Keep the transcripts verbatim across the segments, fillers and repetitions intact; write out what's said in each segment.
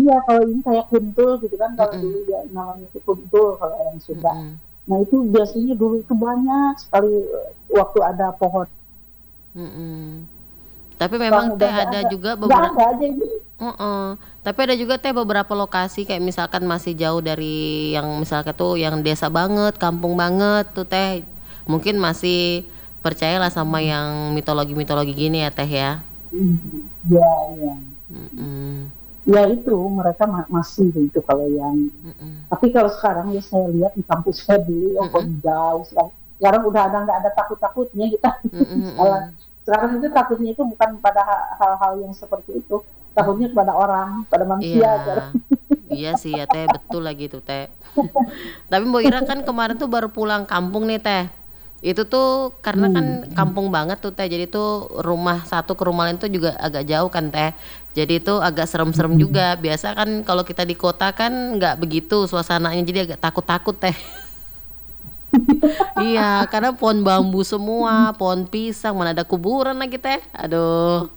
Iya, kalau ini kayak kuntul gitu kan, kalau Mhm. dulu ya namanya itu kuntul kalau orang Sunda. Mhm. Nah itu biasanya dulu itu banyak sekali waktu ada pohon. Mhm. Tapi Sekarang memang udah Teh nggak ada ada, juga nggak bebera ada aja ini. heeh, tapi ada juga Teh beberapa lokasi kayak misalkan masih jauh dari yang misalnya tuh yang desa banget, kampung banget tuh Teh, mungkin masih percayalah sama Mhm. yang mitologi-mitologi gini ya Teh ya. Mhm, iya iya. Mhm. Ya itu mereka ma masih itu kalau yang Mhm. tapi kalau sekarang ya saya lihat di kampus saya dulu ya kok Mhm. jauh sekali. Sekarang udah ada nggak ada takut-takutnya kita Mhm jalan. mhm. Sekarang itu takutnya itu bukan pada ha hal-hal yang seperti itu, Mhm. takutnya kepada orang, pada Iya, manusia sekarang. iya sih ya Teh, betul lagi tuh Teh. Tapi Mbok Ira kan kemarin tuh baru pulang kampung nih Teh. Itu tuh karena kan Mmm, mhm. kampung banget tuh Teh, jadi tuh rumah satu ke rumah lain tuh juga agak jauh kan Teh. Jadi itu agak serem-serem Mhm. juga. Biasa kan kalau kita di kota kan nggak begitu suasananya, jadi agak takut-takut Teh. Iya, karena pohon bambu semua, pohon pisang, mana ada kuburan lagi Teh, aduh.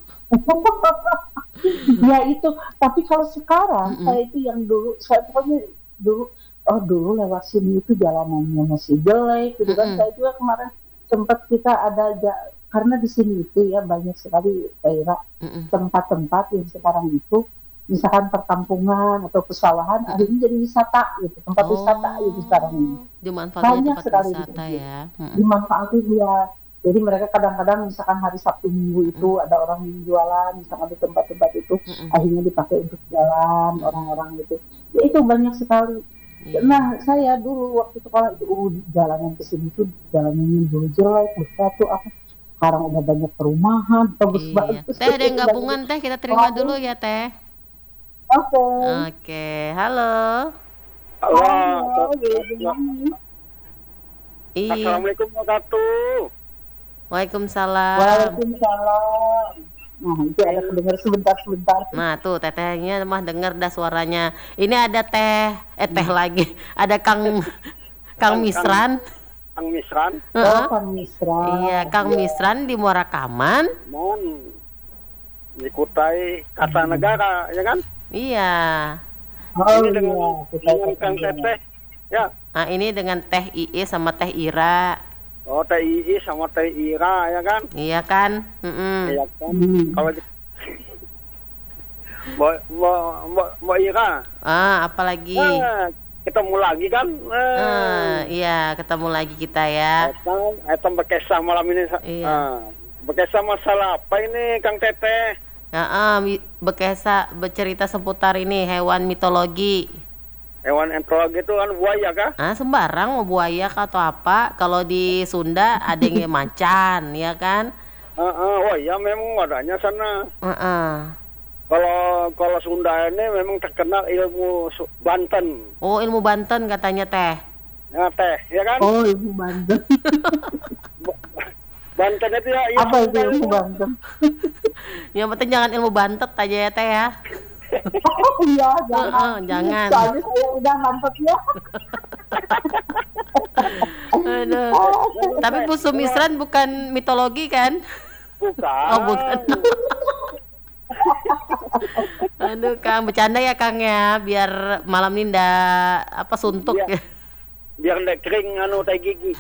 Ya itu, tapi kalau sekarang Mhm. saya itu yang dulu saya pokoknya dulu, oh dulu lewat sini itu jalanannya masih jelek gitu kan, Mhm. saya juga kemarin sempat kita ada ja karena di sini itu ya banyak sekali daerah, Mhm. tempat-tempat yang sekarang itu, misalkan perkampungan atau pesawahan Mhm. akhirnya jadi wisata gitu, tempat wisata gitu sekarang ini. Oh, dimanfaatkan jadi Banyak tempat sekali gitu wisata ya, mhm. dimanfaatin iya. Jadi mereka kadang-kadang misalkan hari Sabtu Minggu Mhm. itu ada orang yang jualan misalkan di tempat-tempat itu, Mhm. akhirnya dipakai untuk jalan Mhm. orang-orang gitu. Ya itu banyak sekali. Iya. Nah saya dulu waktu sekolah itu, uh, jalanan ke sini tuh jalanannya dulu jelek, bebatu apa, sekarang udah banyak perumahan Iya. bagus-bagus Teh ada yang udah jadi gabungan Teh, kita terima dulu waduh. ya Teh. Oke. Oke, halo. Halo, Halo, to good ya. morning. Iya. Assalamualaikum wabarakatuh. Waalaikumsalam. Waalaikumsalam. Nah itu ada Ini kedengar sebentar-sebentar. Nah tuh Tetehnya mah denger dah suaranya. Ini ada Teh eh Teh Mmm. lagi, ada Kang Kang Kang Kang Misran. Kang Misran. Oh Heeh. Kang Misra, Iya, Kang iya. Misran di Muara Kaman. Mon. Di Kutai Mhm. Kartanegara, ya kan? Iya. Oh Ini dengan iya, Kutai dengan Kang Kartanegara. Teteh, ya. Ah, ini dengan Teh Iis sama Teh Ira. Oh, Teh Iis sama Teh Ira, ya kan? Iya kan? Mhm. Iya kan, Mhm. kalau di Mbak Mbak Mbak Mbak Ira. Ah, apalagi? Eh, ketemu lagi kan, Eh, eh. iya ketemu lagi kita ya. Eta eta bekesah malam ini sa Iya. ah, bekesah masalah apa ini Kang Teteh? Heeh, mi bekesa bercerita seputar ini hewan mitologi. Hewan mitologi itu kan buaya kah? Ah, sembarang mau buaya kah atau apa, kalau di Sunda ada yang macan, ya kan? Heeh, oh iya memang adanya sana. Heeh. Kalau kalau Sunda ini memang terkenal ilmu su Banten. Oh, ilmu Banten katanya Teh. Ya Teh, ya kan? Oh ilmu Banten. Ba Banten itu ya ya Apa itu Sunda ilmu itu. Banten? Yang penting jangan ilmu bantet aja ya Teh ya. Oh iya jangan, Heeh, jangan. soalnya saya udah nangkepnya. Aduh, Jangan tapi Teh, Bu jangan. Sumisran bukan mitologi kan? Oh bukan. Bukan. Aduh Kang, bercanda ya Kang ya, biar malam ini ndak apa suntuk Biar ya. biar ndak kering anu tai gigi.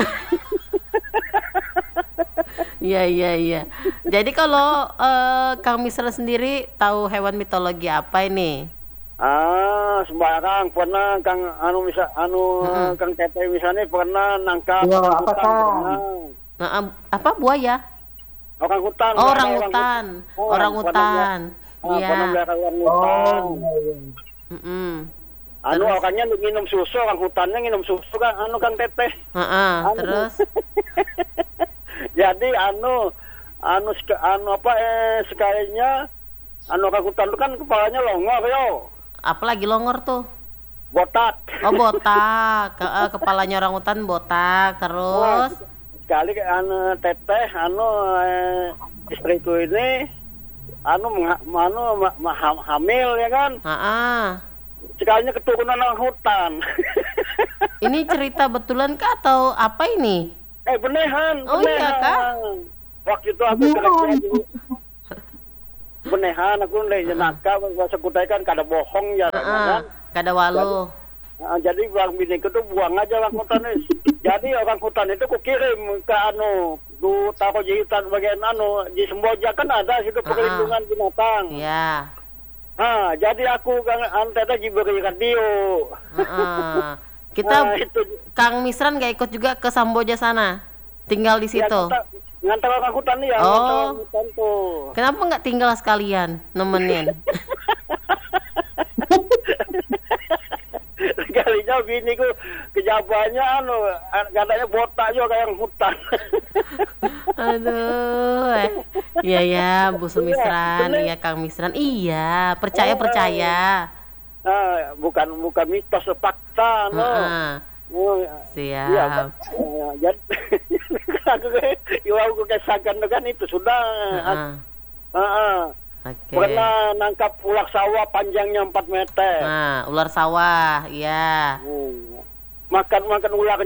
Iya iya iya. Jadi kalau, eee, Kang Misran sendiri tahu hewan mitologi apa ini? Ah, sembarang pernah Kang anu misa anu Mhm. Kang Teteh misalnya pernah nangkap Iya, orang apa hutan Kang? pernah. Heeh, apa buaya? Orang hutan, Oh, melihara orang hutan. orangutan, Oh, pernah melihara orangutan. ah, pernah Iya. melihara orang Oh hutan. iya iya. Mhm. Anu Terus? orangnya minum susu, orang hutannya minum susu kan anu Kang Teteh. Heeh, Anu. terus? Jadi anu anu sek anu apa eh sekalinya anu orang hutan itu kan kepalanya longor yo. Apalagi longor tuh? Botak. Oh botak, heeh, kepalanya orangutan botak, Wah, terus? sekali anu Teteh anu eh, istriku ini anu mengha anu ma ma ha hamil ya kan. Heeh. Sekalinya keturunan orang hutan. Ini cerita betulan kah atau apa ini? Eh beneran, Oh iya kah? beneran. Waktu itu aku kerja Beneran. di benehan aku leh jenaka bahasa kutai kan kada bohong ya Heeh. kan. Kada walu. Nah, jadi bang bini itu buang aja orang hutan itu. Jadi orang hutan itu ku kirim ke anu, ku taruh di hutan bagian anu di Semboja kan ada situ perlindungan binatang. Ya. Ah, jadi aku kan antara diberi radio. Heeh. Kita Nah, itu Kang Misran gak ikut juga ke Samboja sana? Tinggal di ya, situ. kita- ngantar orang hutan ya, Oh. ngantar orang hutan tuh. Kenapa nggak tinggal sekalian nemenin? Kalinya bini ku kejabaannya anu katanya botak juga kayak yang hutan. Aduh. eh. Iya ya, Bu Sumisran, iya Kang Misran. Iya, percaya percaya. Ah, bukan bukan mitos, fakta no. Heeh. Oh, Siap. iya, kan? Eh, jadi aku aku kesakan kan itu sudah. Heeh. Heeh. Oke. Pernah nangkap ular sawah panjangnya empat meter. Nah, ular sawah, iya. Hmm. Makan makan ular